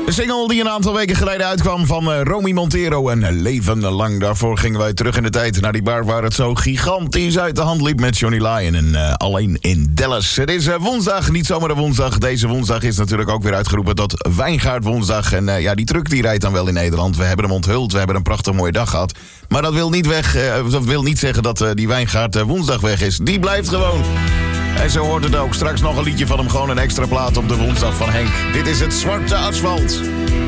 De single die een aantal weken geleden uitkwam van Romy Montero en Leven Lang. Daarvoor gingen wij terug in de tijd naar die bar waar het zo gigantisch uit de hand liep met Johnny Lyon en Alleen in Dallas. Het is woensdag, niet zomaar een woensdag. Deze woensdag is natuurlijk ook weer uitgeroepen tot Wijngaard-woensdag. En die truck die rijdt dan wel in Nederland. We hebben hem onthuld, we hebben een prachtig mooie dag gehad. Maar dat wil niet zeggen dat die Wijngaard woensdag weg is. Die blijft gewoon. En zo hoort het ook. Straks nog een liedje van hem, gewoon een extra plaat op de woensdag van Henk. Dit is het Zwarte Asfalt.